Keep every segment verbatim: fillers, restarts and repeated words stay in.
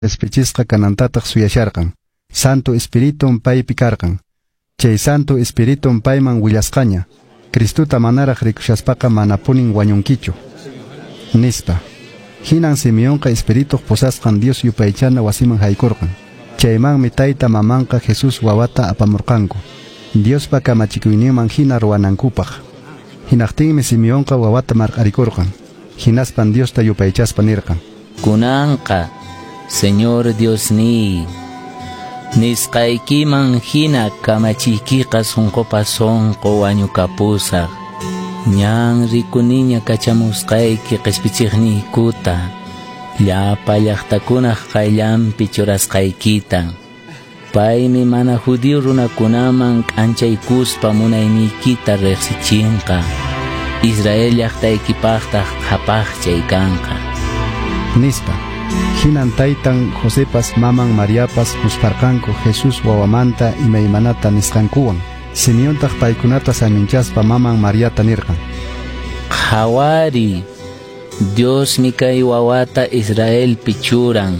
espichisqa kanantataq suyasharqan. Santo Espiritum paypi karqan. Chay Santo Espiritum payman willasqaña. Cristuta manaraq rikushaspaqa manapunin wañunkichu. Nispa. Hinan Simeonqa Espirituq pusasqan Dios yupaychana wasiman haykurqan. Chaymanmi tayta mamanqa Jesús wawata apamurqanku. Diospa kamachikuyninman hina ruwanankupaq. Hinaqtinmi Simeonqa wawata marqarikurqan. Hinaspan Diosta yupaychaspa nirqan. Kunanqa, Señor Diosni, nisqaykiman hina kamachiykiqa sunqupa sunqu wañukapusaq. Ñan rikuniña kachamusqayki q'ispichiqniykuta, llapa llaqtakunaq qayllanpi churasqaykita. Paymi mana judío runakunaman k'anchaykuspa munayniykita riqsichinqa. Israel llaqtaykipaqtaq hapaqchay kanqa. Nispa. Hinan taytan Josepas maman Mariapas musparqanku Jesús wawamanta imaymanata nisqankuwan. Simeontaq paykunata saminchaspa maman Mariata nirqan. Hawari, Dios mi kay wawata Israel pichuran.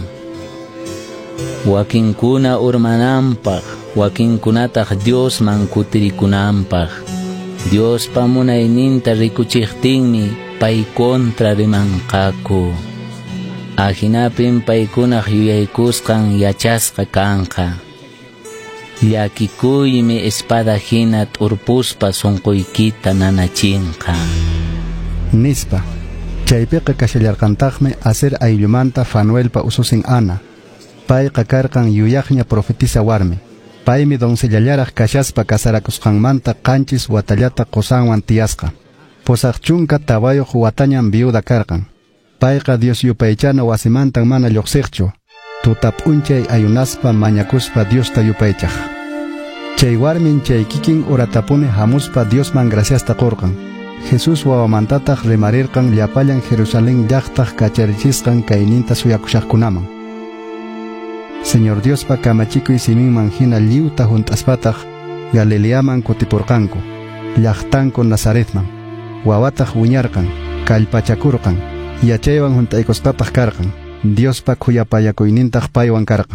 Wakinkuna urmananpaq, wakinkunataq Dios man kutirikunanpaq. Dios pamunayninta rikuchiqtinmi pay kontra rimanqaku. Ahinapin paykunaq yuyaykusqan yachasqa kanqa. Llakikuymi espada hina t'urpuspa sunquykita nanachinqa. Nispa. Chaypiqa kashallarqantaqmi Aser ayllumanta Fanuelpa ususin Ana. Payqa karqan yuyaqña profetisa warmi. Paymi doncellallaraq kashaspa kasarakusqanmanta qanchis watallata qusanwan tiyasqa. Pusaq chunka tawayuq watañan viuda karqan. Payqa Dios yupaychana wasimantan mana lluqsiqchu. Tutap unchay ayunaspa mañakuspa Diosta yupaychaq. Chay warmin chay kikin uratapuni hamuspa Diosman graciasta qurqan. Jesús wawamantataq rimarirqan llapallan Jerusalén llaqtaq kacharichisqan kayninta suyakushaqkunaman. Señor Diospa kamachikuy siminman hina lliwta hunt'aspataq Galileaman kutipurqanku. Llaqtanku Nazaretman. Wawataq wiñarqan, kallpachakurqan. Yachaywan hunt'aykuspataq karqan. Diospa khuyapayakuynintaq paywan karqan.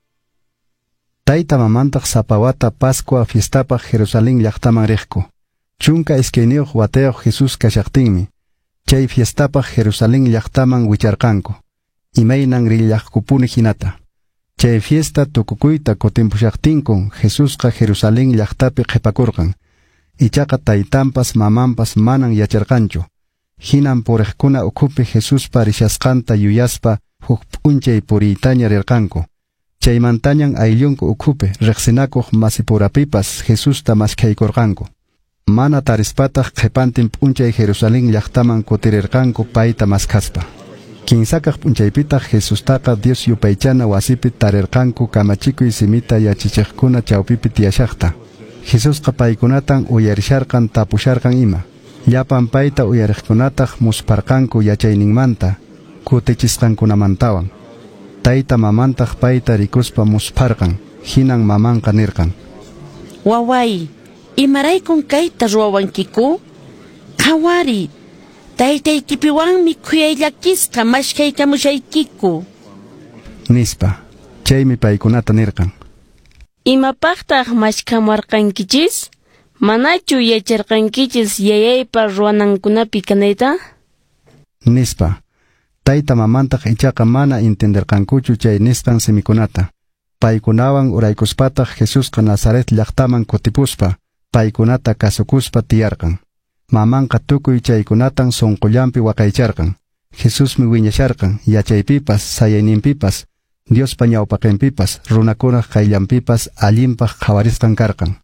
Tayta mamantaq sapawata Pascua fiestapaq Jerusalén llaqtaman riqku. Chunka isquiniyuq watayuq Jesús kashaqtinmi. Chay fiestapaq Jerusalén llaqtaman wicharqanku. Imaynan rillaqkupuni hinata. Chay fiesta tukukuyta kutimpushaqtinkun Jesúsqa Jerusalén llaqtapi qhipakurqan. Ichaqa taytampas mamanpas manan yacharqanchu. Hinan puriqkuna ukhupi Jesúspa rishasqanta yuyaspa huk p'unchay puriytaña rirqanku. Chaymantañan ayllunku ukhupi riqsinakuq masipurapipas Jesusta maskaykurqanku. Mana tarispataq qhipantin p'unchay Jerusalén llaqtaman kutirirqanku payta maskaspa. Kinsakaq p'unchaypitaq Jesustaqa Dios yupaychana wasipi tarirqanku kamachikuy simita yachichiqkuna chawpipi tiyashaqta. Jesusqa paykunatan uyarisharqan tapusharqan ima. Llapan payta uyariqkunataq musparqanku yachayninmanta, kutichisqankunamantawan. Tayta mamantaq payta rikuspa musparqan, hinan mamanqa nirqan. Waway, imaraykun kayta ruwawankiku? Qhawari, taytaykipiwanmi khuyayllakisqa mashkaykamushaykiku. Nispa, chaymi paykunata nirqan. Imapaqtaq mashkamarqankichis? Manachu yacharqankichis yayaypa ruwanankunapi kanayta? Nispa. Tayta mamantaq ichaqa mana entenderqankuchu chay nisqan simikunata. Paykunawan uraykuspataq Jesusqa Nazaret llaqtaman kutipuspa, paykunata kasukuspa tiyarqan. Mamanqa tukuy chaykunatan sunqullanpi waqaycharqan. Jesusmi wiñasharqan, yachaypipas, sayayninpipas, Diospa ñawpaqinpipas, runakunaq qayllanpipas allinpaq qhawarisqan karqan.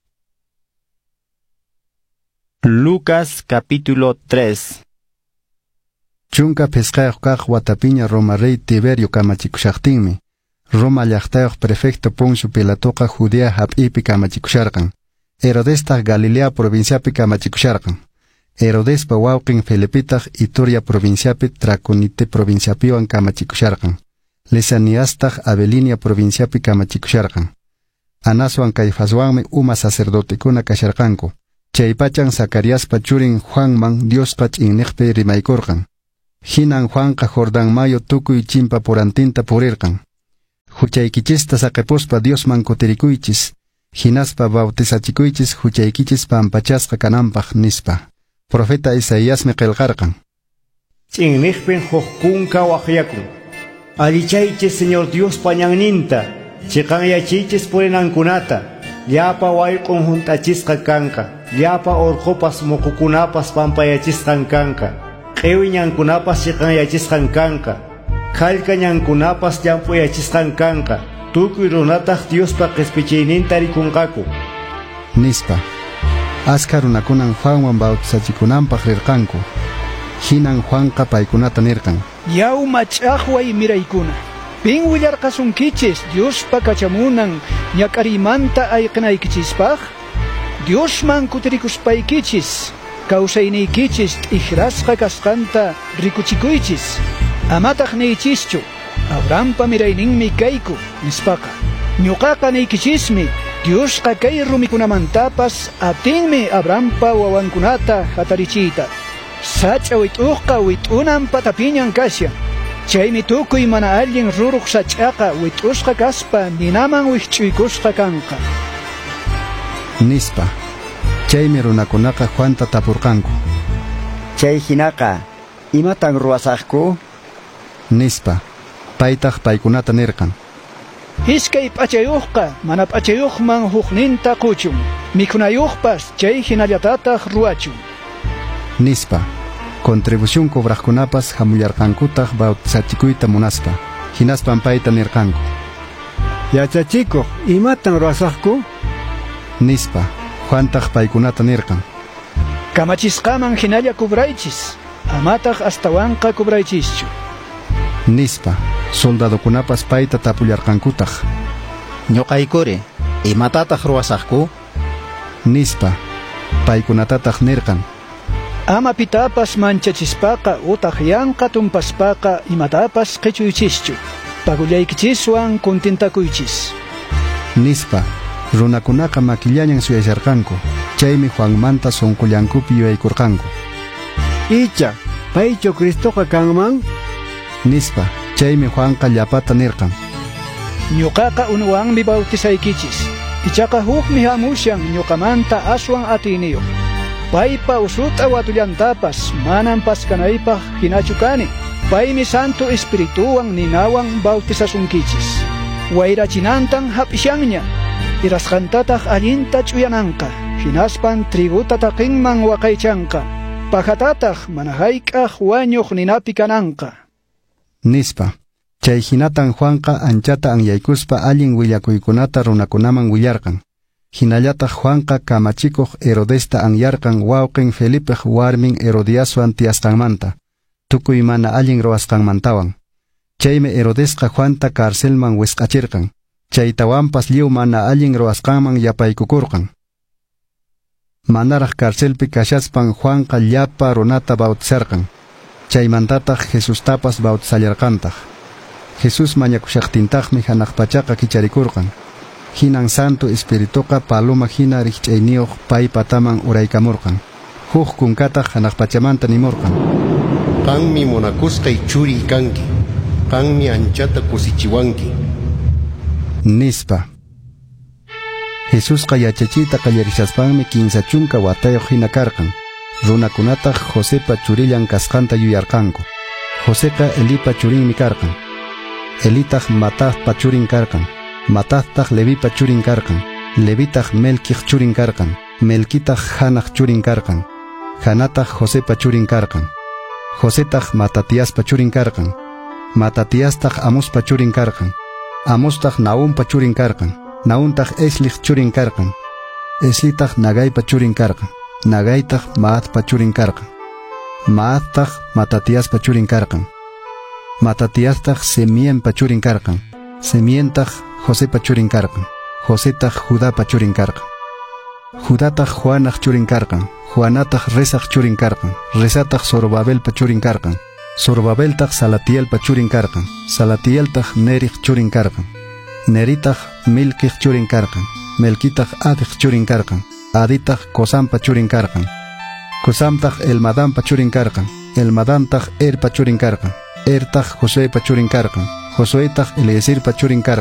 Lucas capítulo tres. Chunka pesqayuq kaq watapiña Roma rey Tiberio kamachikushaqtinmi, Roma llaqtayuq prefecto Poncio Pilatoqa Judea hap'ipi kamachikusharqan. Herodestaq Galilea provinciapi kamachikusharqan. Herodespa wawqin Felipitaq Ituria provinciapi Traconite provinciapiwan kamachikusharqan. Lisaniastaq Abilinia provinciapi kamachikusharqan. Anaswan Caifaswanmi uma sacerdotekuna kasharqanku. Chaypachan Zacariaspa churin Juanman Diosqa ch'inniqpi rimaykurqan. Hinan Juanqa Jordán mayo tukuy chimpa purantinta purirqan. huchaykichista saqepuspa Diosman kutirikuychis, hinaspa bautizachikuychis huchaykichis pampachasqa kananpaq nispa. Profeta Isaíasmi qillqarqan. Ch'inniqpin hukkunka waqyakun. Allichaychis Señor Dios pañanninta, chiqanyachiychis purinankunata, llapa wayqun juntachisqa kanqa, llapa urqupas muqukunapas pampayachisqan kanqa, q'iwi ñankunapas chiqanyachisqan kanqa, kallka ñankunapas llampuyachisqan kanqa, tukuy runataq Diospa q'ispichayninta rikunqaku. Nispa, askha runakunan Juanwan bautizachikunanpaq rirqanku. Hinan Juanqa paykunata nirqan: Yaw mach'aqway miraykuna, pin willarqasunkichis Diospa kachamunan ñak'arimanta ayqinaykichispaq? Diosman kutirikuspaykichis, kawsayniykichis t'ijrasqa kasqanta rikuchikuychis. Amataq niychischu, Abrahampa mirayninmi kayku nispaqa. Ñuqaqa niykichismi, Diosqa kay rumikunamantapas atinmi Abrahampa wawankunata hatarichiyta. Sacha wit'uqqa wit'unan patapiñan kasya. Chaymi tukuy mana allin ruruq sach'aqa wit'usqa kaspa ninaman wikch'uykusqa kanqa. Nispa, chaymi runakunaqa Juanta tapurqanku. Chay hinaqa, imatan ruwasaqku? Nispa, paytaq paykunata nirqan: Iskay p'achayuqqa mana p'achayuqman huqninta quchun, mikhunayuqpas chay hinallatataq ruwachun. Nispa, contribución cobraqkunapas hamullarqankutaq bautizachikuyta munaspa, hinaspan payta nirqanku: Yachachikuq, imatan ruwasaqku? Nispa, Juantaq paykunata nirqan: Kamachisqaman hinalla kubraychis, amataq astawanqa kubraychischu. Nispa, soldadokunapas payta tapullarqankutaq: Ñuqaykuri, imatataq ruwasaqku? Nispa, paykunatataq nirqan: Ama pitapas manchachispaqa utaq yanqa tumpaspaqa imatapas q'ichuychischu, pagullaykichiswan kuntintakuychis. Nispa, runakunaqa makillañan suyasharqanku, chaymi Juanmanta sunqullankupi yuyaykurqanku. Icha, paychu Cristoqa kanman? Nispa, chaymi Juanqa llapata nirqan: Ñuqaqa unuwanmi bautizaykichis, ichaqa hukmi hamushan ñuqamanta aswan atiniyuq. Paypa usuta watullantapas manan paskanaypaq hinachu kani. Paymi Santo Espirituwan ninawan bautizasunkichis. Wayrachinantan hap'ishanña, irasqantataq allinta ch'uyananqa, hinaspan triguta taqinman waqaychanqa, pajatataq mana hayk'aq wañuq ninapi kananqa. Nispa, chay hinatan Juanqa anchata anyaykuspa allin willakuykunata runakunaman willarqan. Hinallataq Juanqa kamachikuq Herodesta anyarqan wawqin Felipeq warmin Herodiaswan tiyasqanmanta, tukuy mana allin ruwasqanmantawan. Chaymi Herodesqa Juanta karcelman wisq'achirqan, chaytawanpas lliw mana allin ruwasqanman yapaykukurqan. Manaraq karcelpi kashaspan Juanqa llapa runata bautizarqan, chaymantataq Jesustapas bautizallarqantaq. Jesus mañakushaqtintaqmi hanaq pachaqa kicharikurqan. Hinan Santo Espirituqa paloma hina rikch'ayniyuq pay pataman uraykamurqan. Huk kunkataq hanaq pachamanta nimurqan: Qanmi munakusqay churi kanki, qanmi anchata kusichiwanki. Nispa, Jesusqa yachachiyta qallarishaspanmi quinsa chunka watayuq hina karqan. Runakunataq Josepa churillan kasqanta yuyarqanku. Joseqa Elipa churinmi karqan. Elitaq Matatpa churin karqan. Matataq Levipa churin karqan. Levitaq Melkiq churin karqan. Melkitaq Hanaq churin karqan. Hanataq Josepa churin karqan. Josetaq Matatiaspa churin karqan. Matatiastaq Amospa churin karqan. Amostaq Naumpa churin karqan. Nauntaq Esliq churin karqan. Eslitaq Nagaypa churin karqan. Nagaytaq Maatpa churin karqan. Maattaq Matatiaspa churin karqan. Matatiastaq Semienpa churin karqan. Semientaq Josepa churin karqan. Josetaq Judapa churin karqan. Judataq Juanaq churin karqan. Juanataq Resaq churin karqan. Resataq Zorobabelpa churin karqan. Zorobabeltaq Salatielpa churin karqan. Salatieltaq Neriq churin karqan. Neritaq Milkiq churin karqan. Melkitaq Adiq churin karqan. Aditaq Cosampa churin karqan. Cosamtaq Elmadampa churin karqan. Elmadamtaq Erpa churin karqan. Ertaq Josuepa churin karqan. Josuetaq Eliezerpa churin karqan.